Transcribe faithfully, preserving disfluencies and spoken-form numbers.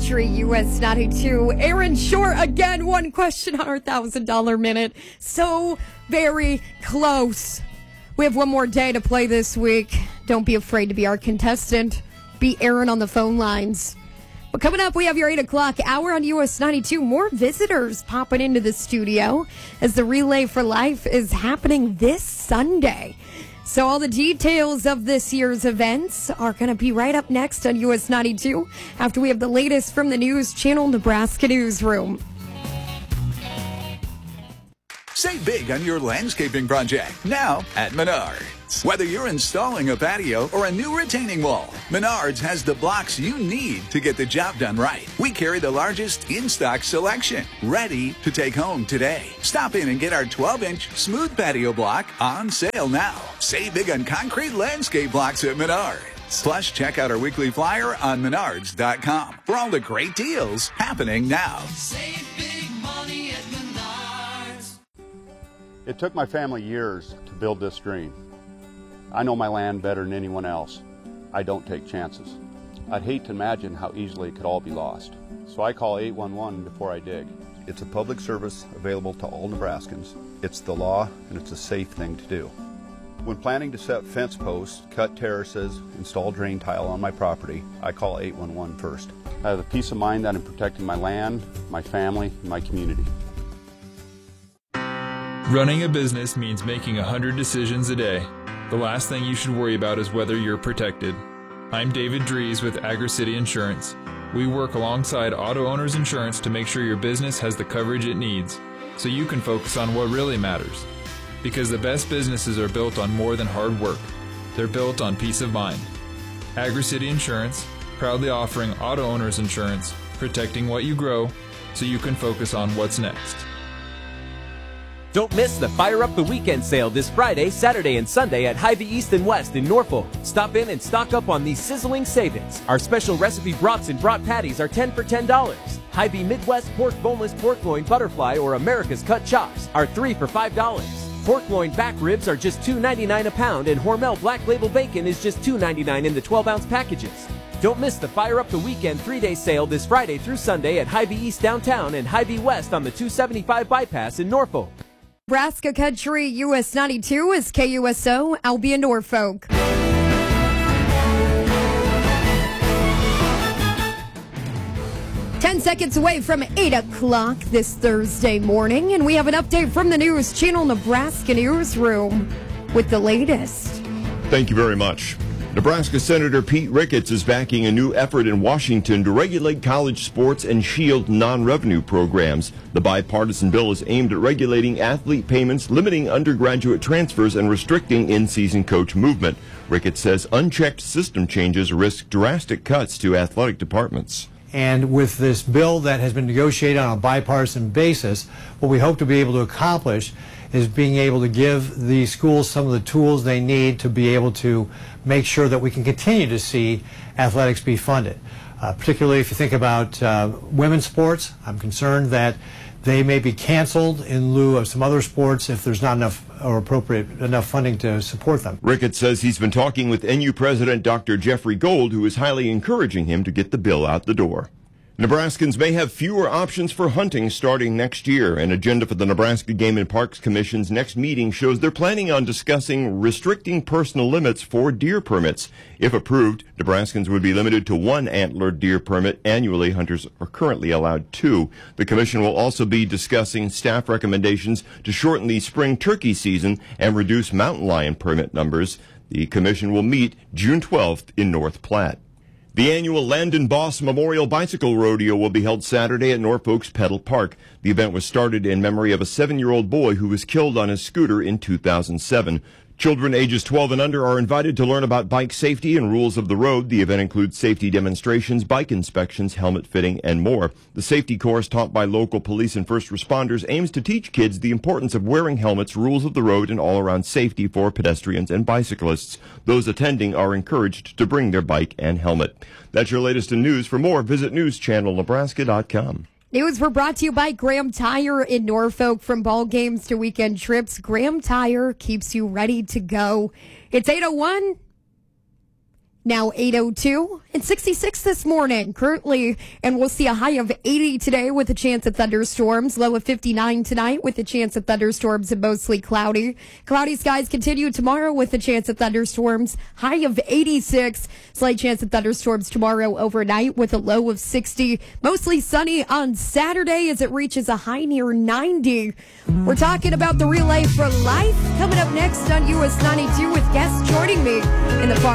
Country, U S ninety-two. Aaron Short again, one question on our one thousand dollars minute. So very close. We have one more day to play this week. Don't be afraid to be our contestant. Be Aaron on the phone lines. But coming up, we have your eight o'clock hour on U S ninety-two. More visitors popping into the studio as the Relay for Life is happening this Sunday. So all the details of this year's events are going to be right up next on U S ninety-two after we have the latest from the News Channel Nebraska Newsroom. Save big on your landscaping project now at Menards. Whether you're installing a patio or a new retaining wall, Menards has the blocks you need to get the job done right. We carry the largest in-stock selection, ready to take home today. Stop in and get our twelve-inch smooth patio block on sale now. Save big on concrete landscape blocks at Menards. Plus, check out our weekly flyer on menards dot com for all the great deals happening now. Save big money at Menards. It took my family years to build this dream. I know my land better than anyone else. I don't take chances. I'd hate to imagine how easily it could all be lost. So I call eight one one before I dig. It's a public service available to all Nebraskans. It's the law, and it's a safe thing to do. When planning to set fence posts, cut terraces, install drain tile on my property, I call eight one one first. I have the peace of mind that I'm protecting my land, my family, and my community. Running a business means making one hundred decisions a day. The last thing you should worry about is whether you're protected. I'm David Dries with Agri-City Insurance. We work alongside Auto Owners Insurance to make sure your business has the coverage it needs, so you can focus on what really matters. Because the best businesses are built on more than hard work. They're built on peace of mind. Agri-City Insurance, proudly offering Auto Owners Insurance, protecting what you grow, so you can focus on what's next. Don't miss the Fire Up the Weekend sale this Friday, Saturday, and Sunday at Hy-Vee East and West in Norfolk. Stop in and stock up on these sizzling savings. Our special recipe brats and brat patties are ten for ten dollars. Hy-Vee Midwest Pork Boneless Pork Loin Butterfly or America's Cut Chops are three for five dollars. Pork loin back ribs are just two ninety-nine a pound, and Hormel Black Label Bacon is just two ninety-nine in the twelve ounce packages. Don't miss the Fire Up the Weekend three-day sale this Friday through Sunday at Hy-Vee East downtown and Hy-Vee West on the two seventy-five bypass in Norfolk. Nebraska Country, U S ninety-two is K U S O, Albion, Norfolk. Ten seconds away from eight o'clock this Thursday morning, and we have an update from the News Channel Nebraska Newsroom with the latest. Thank you very much. Nebraska Senator Pete Ricketts is backing a new effort in Washington to regulate college sports and shield non-revenue programs. The bipartisan bill is aimed at regulating athlete payments, limiting undergraduate transfers, and restricting in-season coach movement. Ricketts says unchecked system changes risk drastic cuts to athletic departments. And with this bill that has been negotiated on a bipartisan basis, what we hope to be able to accomplish is being able to give the schools some of the tools they need to be able to make sure that we can continue to see athletics be funded. Uh, particularly if you think about uh, women's sports, I'm concerned that they may be canceled in lieu of some other sports if there's not enough or appropriate enough funding to support them. Ricketts says he's been talking with N U President Doctor Jeffrey Gold, who is highly encouraging him to get the bill out the door. Nebraskans may have fewer options for hunting starting next year. An agenda for the Nebraska Game and Parks Commission's next meeting shows they're planning on discussing restricting personal limits for deer permits. If approved, Nebraskans would be limited to one antlered deer permit annually. Hunters are currently allowed two. The commission will also be discussing staff recommendations to shorten the spring turkey season and reduce mountain lion permit numbers. The commission will meet June twelfth in North Platte. The annual Landon Boss Memorial Bicycle Rodeo will be held Saturday at Norfolk's Pedal Park. The event was started in memory of a seven-year-old boy who was killed on his scooter in two thousand seven. Children ages twelve and under are invited to learn about bike safety and rules of the road. The event includes safety demonstrations, bike inspections, helmet fitting, and more. The safety course taught by local police and first responders aims to teach kids the importance of wearing helmets, rules of the road, and all-around safety for pedestrians and bicyclists. Those attending are encouraged to bring their bike and helmet. That's your latest in news. For more, visit news channel nebraska dot com. News were brought to you by Graham Tire in Norfolk. From ball games to weekend trips, Graham Tire keeps you ready to go. It's eight oh one. Now eight oh two and sixty-six this morning currently, and we'll see a high of eighty today with a chance of thunderstorms, low of fifty-nine tonight with a chance of thunderstorms and mostly cloudy. Cloudy skies continue tomorrow with a chance of thunderstorms, high of eighty-six, slight chance of thunderstorms tomorrow overnight with a low of sixty, mostly sunny on Saturday as it reaches a high near ninety. We're talking about the Relay for Life coming up next on U S ninety-two with guests joining me in the farm.